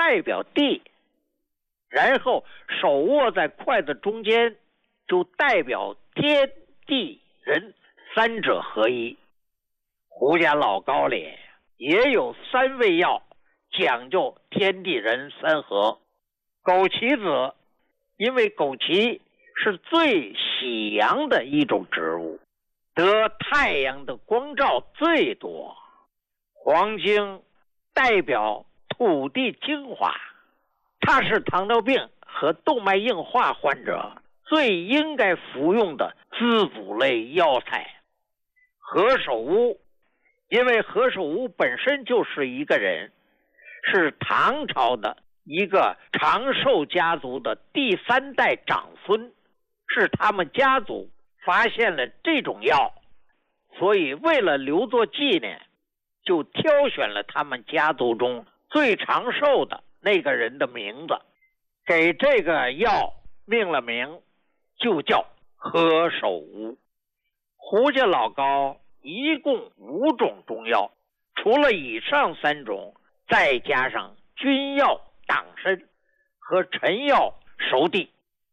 代表地，然后手握在筷子中间，就代表天地人三者合一。胡家老高里也有3味药，讲究天地人三合。枸杞子，因为枸杞是最喜阳的一种植物，得太阳的光照最多。黄精代表土地精华，它是糖尿病和动脉硬化患者最应该服用的滋补类药材。何首乌，因为何首乌本身就是一个人，是唐朝的一个长寿家族的第3代长孙，是他们家族发现了这种药，所以为了留作纪念，就挑选了他们家族中最长寿的那个人的名字，给这个药命了名，就叫何首乌。胡家老高一共5种中药，除了以上3种，再加上君药党参和陈药熟地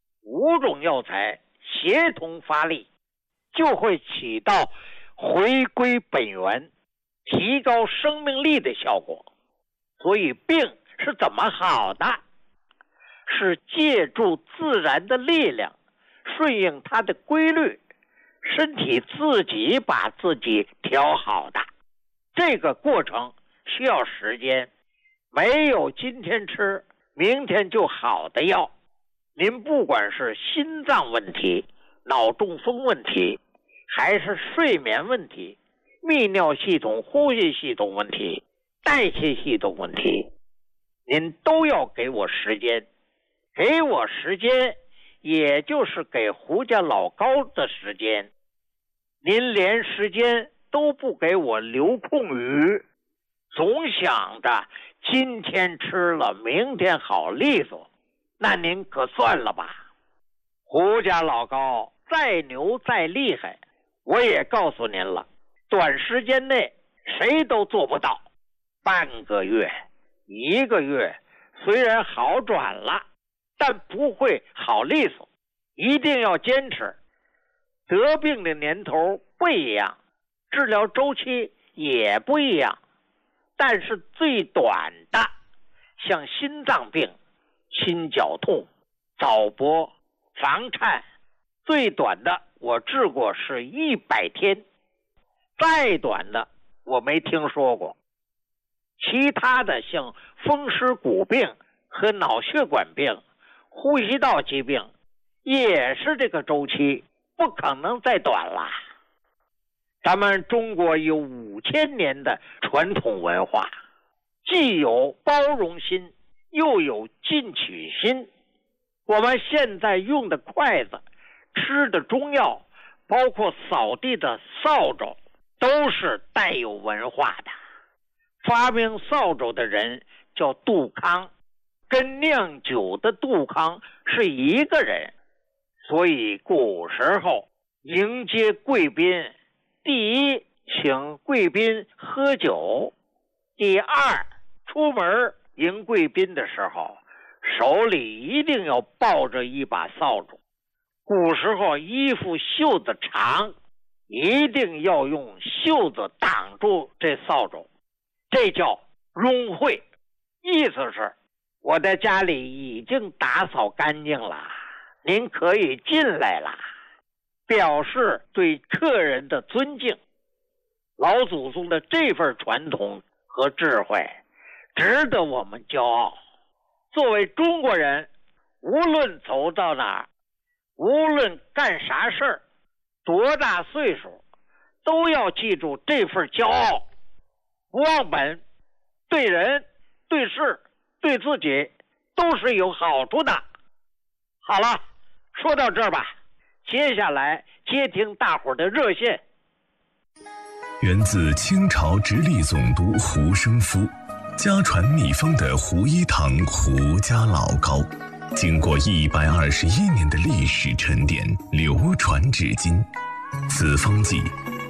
，5种药材协同发力，就会起到回归本源、提高生命力的效果。所以病是怎么好的？是借助自然的力量，顺应它的规律，身体自己把自己调好的。这个过程需要时间，没有今天吃明天就好的药。您不管是心脏问题、脑中风问题，还是睡眠问题、泌尿系统、呼吸系统问题、代谢系统问题，您都要给我时间。给我时间，也就是给胡家老高的时间。您连时间都不给我留空余，总想着今天吃了明天好利索，那您可算了吧。胡家老高再牛再厉害，我也告诉您了，短时间内谁都做不到。半个月、1个月，虽然好转了，但不会好利索，一定要坚持。得病的年头不一样，治疗周期也不一样，但是最短的，像心脏病、心绞痛、早搏、房颤，最短的我治过是100天，再短的我没听说过。其他的像风湿骨病和脑血管病、呼吸道疾病，也是这个周期，不可能再短了。咱们中国有5000年的传统文化，既有包容心，又有进取心。我们现在用的筷子、吃的中药，包括扫地的扫帚，都是带有文化的。发明扫帚的人叫杜康，跟酿酒的杜康是一个人。所以古时候迎接贵宾，第一，请贵宾喝酒；第二，出门迎贵宾的时候，手里一定要抱着一把扫帚。古时候衣服袖子长，一定要用袖子挡住这扫帚，这叫拥会，意思是我的家里已经打扫干净了，您可以进来了，表示对客人的尊敬。老祖宗的这份传统和智慧值得我们骄傲。作为中国人，无论走到哪儿，无论干啥事儿，多大岁数，都要记住这份骄傲，不忘本，对人、对事、对自己都是有好处的。好了，说到这儿吧，接下来接听大伙儿的热线。 源自清朝直隶总督胡生夫，家传秘方的胡一堂胡家老高，经过121年的历史沉淀，流传至今。此方剂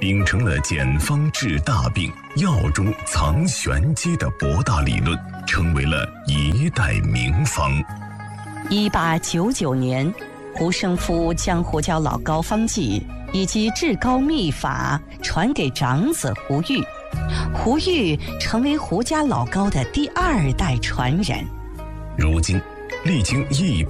秉承了简方治大病、药中藏玄机的博大理论，成为了一代名方。 1899年，胡生夫将胡椒老膏方剂以及治膏秘法传给长子胡玉，胡玉成为胡家老膏的第2代传人。 如今，历经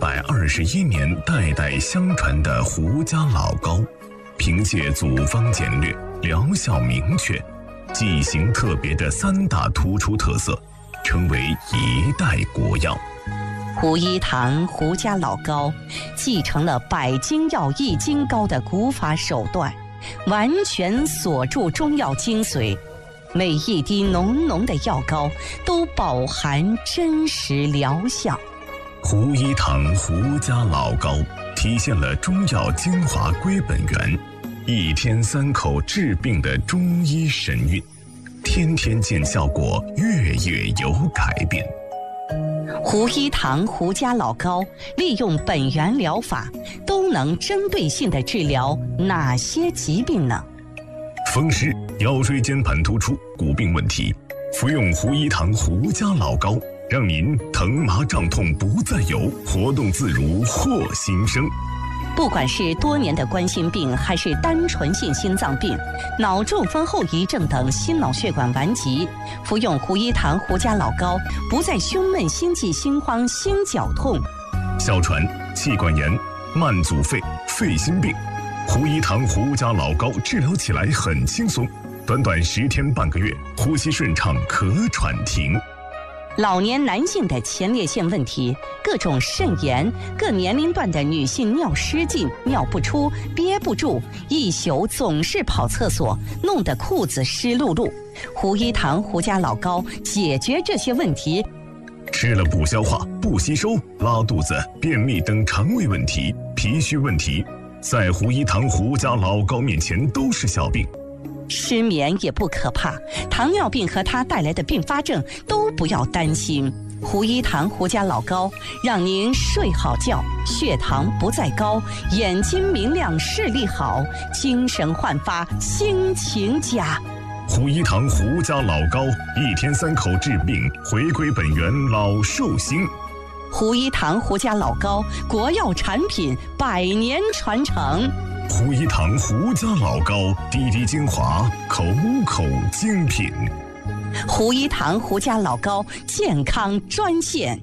121年代代相传的胡家老膏，凭借组方简略、疗效明确、剂型特别的3大突出特色，成为一代国药。 胡一堂胡家老膏继承了百金药易筋膏的古法手段，完全锁住中药精髓，每一滴浓浓的药膏都饱含真实疗效。 胡一堂胡家老膏体现了中药精华归本源，1天3口治病的中医神韵，天天见效果，月月有改变。 胡一堂胡家老膏利用本源疗法，都能针对性地治疗哪些疾病呢？ 风湿、腰椎间盘突出、骨病问题，服用胡一堂胡家老膏，让您疼麻胀痛不再有，活动自如获新生。 不管是多年的冠心病，还是单纯性心脏病、脑中风后遗症等心脑血管顽疾，服用胡一堂胡家老膏，不再胸闷、心悸、心慌、心绞痛。 哮喘、气管炎、慢阻肺、肺心病，胡一堂胡家老膏治疗起来很轻松，短短10天半个月，呼吸顺畅，咳喘停。 老年男性的前列腺问题、各种肾炎、各年龄段的女性尿失禁、尿不出、憋不住，一宿总是跑厕所，弄得裤子湿漉漉。胡一堂胡家老膏解决这些问题。 吃了不消化、不吸收、拉肚子、便秘等肠胃问题、脾虚问题，在胡一堂胡家老膏面前都是小病。 失眠也不可怕，糖尿病和它带来的并发症都不要担心。胡一堂胡家老膏让您睡好觉，血糖不再高，眼睛明亮，视力好，精神焕发，心情佳。 胡一堂胡家老膏，1天3口治病，回归本源，老寿星。 胡一堂胡家老膏，国药产品，100年传承。 胡一堂胡家老膏，滴滴精华，口口精品。 胡一堂胡家老膏健康专线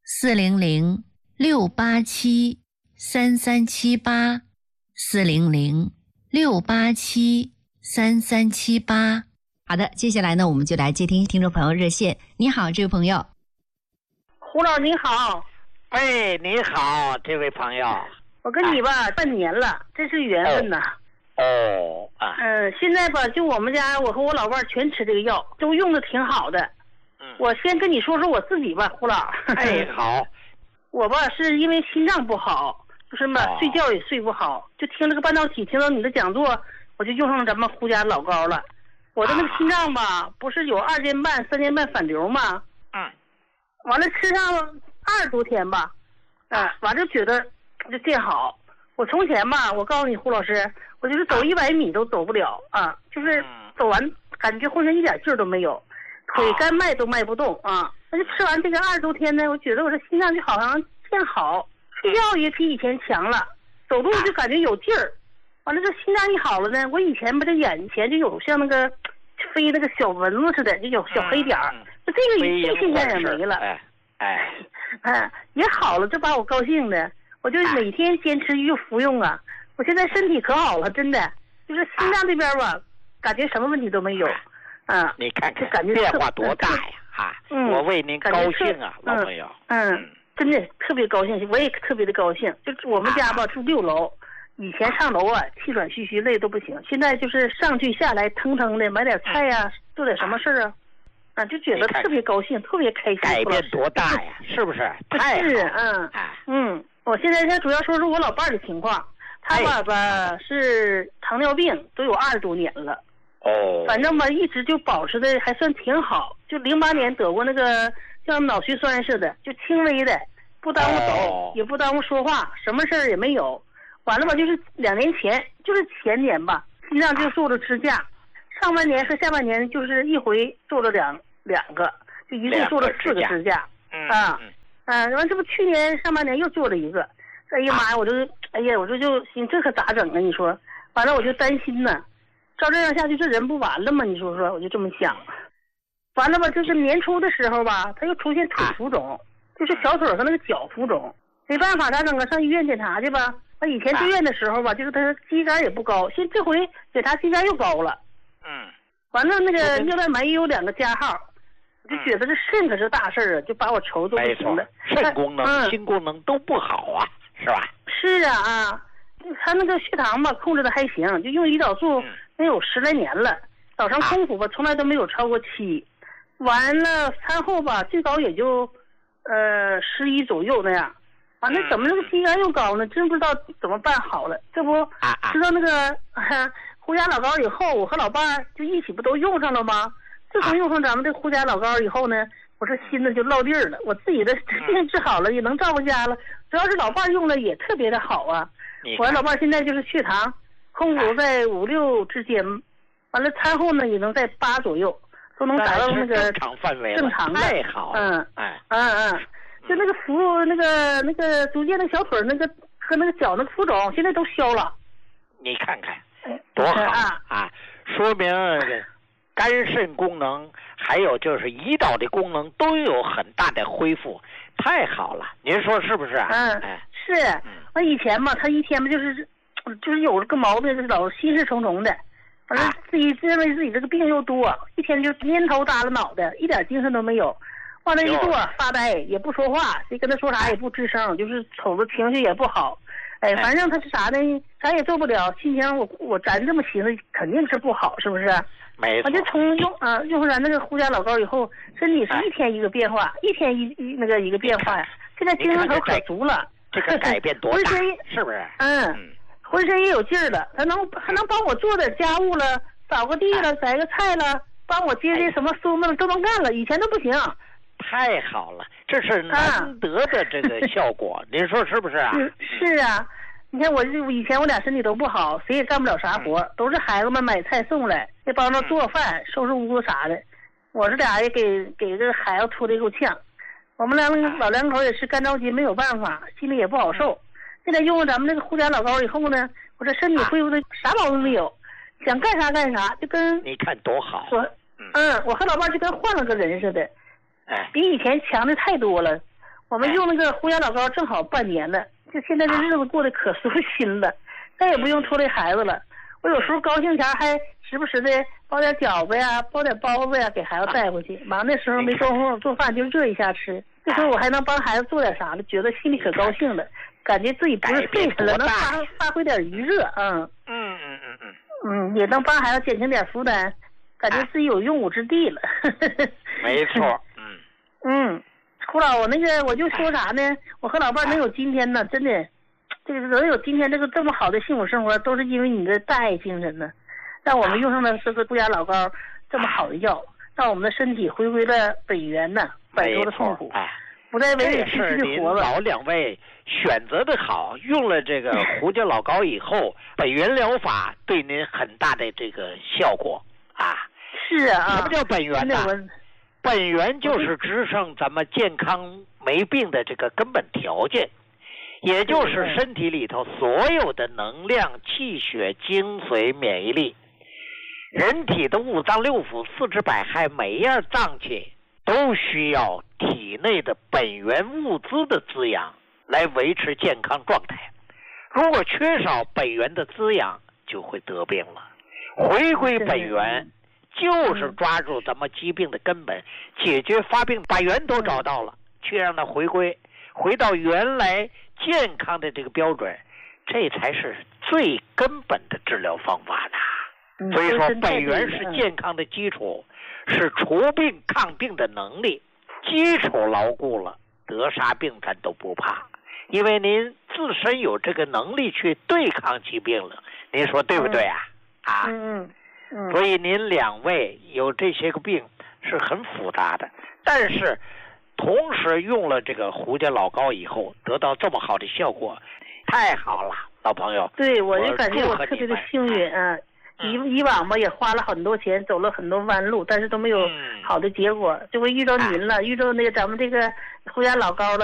400-687-3378，400-687-3378。好的，接下来呢，我们就来接听众朋友热线。你好，这位朋友。 胡老师你好。 哎，你好，这位朋友。 我跟你吧半年了，真是缘分呐。现在吧，就我们家，我和我老伴全吃这个药，都用的挺好的。我先跟你说说我自己吧，胡老。 哎，好。 我吧是因为心脏不好，就是嘛，睡觉也睡不好，就听了个半导体，听到你的讲座，我就用上咱们胡家老膏了。我的那个心脏吧，不是有2天半、3天半反流吗？完了吃上20多天吧，完了觉得就见好。我从前吧，我告诉你胡老师，我就是走100米都走不了啊，就是走完感觉浑身一点劲儿都没有，腿干迈都迈不动啊。那就吃完这个20多天呢，我觉得我这心脏就好像见好，睡觉也比以前强了，走路就感觉有劲儿。完了这心脏一好了呢，我以前吧这眼前就有像那个飞那个小蚊子似的，就有小黑点儿，这个现象也没了。也好了，这把我高兴的。我就每天坚持就服用啊，我现在身体可好了，真的，就是心脏这边吧，感觉什么问题都没有， 你看看， 感觉变化多大呀！我为您高兴啊，老朋友。 真的特别高兴，我也特别的高兴。就我们家吧住6楼，以前上楼啊气喘吁吁累都不行，现在就是上去下来腾腾的，买点菜呀，做点什么事儿啊，就觉得特别高兴，特别开心。 改变多大呀，是不是？太好。我现在主要说说我老伴儿的情况，他吧是糖尿病，都有20多年了。反正吧一直就保持的还算挺好，就08年得过那个像脑血栓似的，就轻微的，不耽误走，也不耽误说话，什么事儿也没有。完了吧就是2年前，就是前年吧，7 心脏就做了支架，上半年和下半年就是一回做了两个，就一共做了4个支架。完这不去年上半年又做了一个，哎呀妈呀，我就心这可咋整啊？你说，完了我就担心呢，照这样下去这人不完了吗？你说我就这么想。完了吧，这个年初的时候吧，他又出现腿浮肿，就是小腿和那个脚浮肿，没办法咋整啊？上医院检查去吧。他以前住院的时候吧，就是他肌酐也不高，现这回检查肌酐又高了。完了那个尿蛋白也有2个加号，我就觉得这肾可是大事儿啊，就把我愁都不行了。 肾功能、心功能都不好啊，是吧？ 是啊，他那个血糖吧控制的还行，就用胰岛素能有10来年了，早上空腹吧从来都没有超过7。完了餐后吧最高也就11左右那样。完了怎么这个肌酐又高呢？真不知道怎么办好了。这不知道那个胡家老膏以后，我和老伴儿就一起不都用上了吗？自从用上咱们这胡家老膏以后呢，我这心呢就落地儿了。我自己的病治好了，也能照顾家了。主要是老伴儿用了也特别的好啊。我老伴儿现在就是血糖空腹在5、6之间，完了餐后呢也能在8左右。都能达到那个正常范围， 正常的， 太好了。 就那个那个逐渐的小腿那个和那个脚那个浮肿，现在都消了。 你看看，多好啊！说明肝肾功能还有就是胰岛的功能都有很大的恢复，太好了。您说是不是啊？ 是。那以前嘛，他一天嘛就是有这个毛病，就是老心事重重的。反正自己认为自己这个病又多，一天就蔫头耷拉脑袋，一点精神都没有。往那一坐发呆，也不说话，谁跟他说啥也不吱声，就是瞅着情绪也不好。反正他是啥呢？啥也做不了，心情咱这么寻思肯定是不好，是不是？ 没错。 我就从用上咱那个胡家老膏以后，身体是一天一个变化，一天一个变化呀。现在精神头可足了， 这个改变多大？是不是？ 浑身也有劲儿了，还能帮我做点家务了，扫个地了，摘个菜了，帮我接什么书们都能干了，以前都不行。 太好了，这是难得的这个效果，您说是不是啊？ 是啊，你看以前我俩身体都不好，谁也干不了啥活，都是孩子们买菜送来，也帮着做饭、收拾屋子啥的。我这俩也给这个孩子拖得够呛。我们老两口也是干着急，没有办法，心里也不好受。现在用了咱们这个胡家老膏以后呢，我这身体恢复的啥毛病没有，想干啥干啥，就跟你看多好。 我和老伴就跟换了个人似的，比以前强的太多了。我们用那个胡家老膏正好半年了，就现在这日子过得可舒心了，再也不用拖累孩子了。我有时候高兴前还时不时的包点饺子呀，包点包子呀，给孩子带回去。完那时候没工夫做饭，就热一下吃。这时候我还能帮孩子做点啥的，觉得心里可高兴了。感觉自己不是废人了，能发挥点余热，也能帮孩子减轻点负担，感觉自己有用武之地了。 没错， 胡老，我就说啥呢？我和老伴能有今天呢，真的，这个能有今天这么好的幸福生活，都是因为你的大爱精神呢，让我们用上了这个胡家老膏这么好的药，让我们的身体回归了本源呢，摆脱了痛苦。不再委委屈屈的活了。 老两位选择的好，用了这个胡家老膏以后，本源疗法对您很大的这个效果啊。 是啊。 什么叫本源呢？本源就是支撑咱们健康没病的这个根本条件，也就是身体里头所有的能量、气血、精髓、免疫力，人体的五脏六腑、四肢百骸，每一样脏器都需要体内的本源物资的滋养来维持健康状态。如果缺少本源的滋养，就会得病了。回归本源就是抓住咱们疾病的根本，解决发病，把源头找到了，去让它回到原来健康的这个标准，这才是最根本的治疗方法呢。所以说本源是健康的基础，是除病抗病的能力，基础牢固了，得啥病咱都不怕，因为您自身有这个能力去对抗疾病了，您说对不对啊？所以您两位有这些个病是很复杂的，但是同时用了这个胡家老膏以后，得到这么好的效果，太好了，老朋友。 对，我就感觉我特别的幸运啊。 以往吧也花了很多钱，走了很多弯路，但是都没有好的结果。这回遇到您了，遇到那个咱们这个胡家老高了。